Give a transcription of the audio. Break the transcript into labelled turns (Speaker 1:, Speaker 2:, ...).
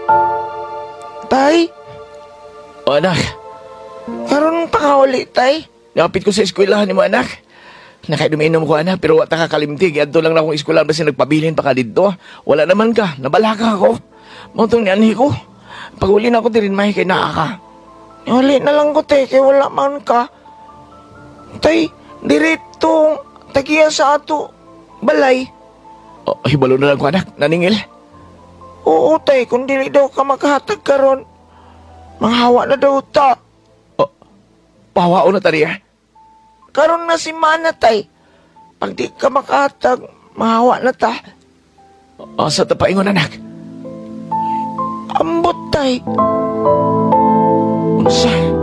Speaker 1: Tay,
Speaker 2: O anak,
Speaker 1: karon pakahuli, tay.
Speaker 2: napit ko sa eskwelahan ni mo anak. Nakaiduminom ko anak, pero wata ka kalimtig. Adto lang na akong eskwelahan basta nagpabilin pa ka dito. Wala naman ka, nabalaka ako. Mautong ni anhi ko. Pag-uli na ako din may kay naa ka.
Speaker 1: Huli na lang ko, tay, kay wala man ka. Tay, dirito, tagiya sa ato, balay.
Speaker 2: O, hibalo na lang ko anak, naningil.
Speaker 1: Oo, tay, kung dili daw ka makahatag karon, manghawa na daw ta.
Speaker 2: Pahawao na tari
Speaker 1: Karon na si Mana, tay. Pag di ka makahatag, mahawa na ta.
Speaker 2: Sa tapaingon anak.
Speaker 1: Ambot, tay.
Speaker 2: Unsa?